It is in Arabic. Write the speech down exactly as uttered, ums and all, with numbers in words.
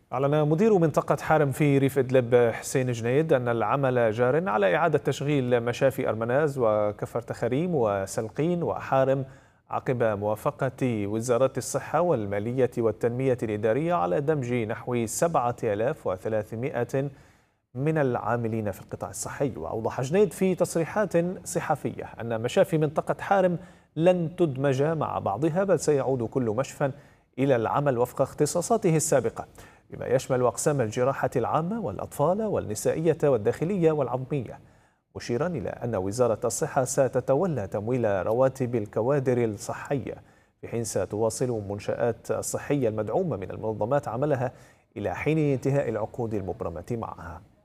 أعلن مدير منطقة حارم في ريف إدلب حسين جنيد أن العمل جار على إعادة تشغيل مشافي أرمناز وكفر تخريم وسلقين وحارم عقب موافقة وزارات الصحة والمالية والتنمية الإدارية على دمج نحو سبعة آلاف وثلاثمائة من العاملين في القطاع الصحي. وأوضح جنيد في تصريحات صحفية أن مشافي منطقة حارم لن تدمج مع بعضها، بل سيعود كل مشفى إلى العمل وفق اختصاصاته السابقة، بما يشمل أقسام الجراحة العامة والأطفال والنسائية والداخلية والعظمية، مشيرا إلى أن وزارة الصحة ستتولى تمويل رواتب الكوادر الصحية، في حين ستواصل المنشآت الصحية المدعومة من المنظمات عملها إلى حين انتهاء العقود المبرمة معها.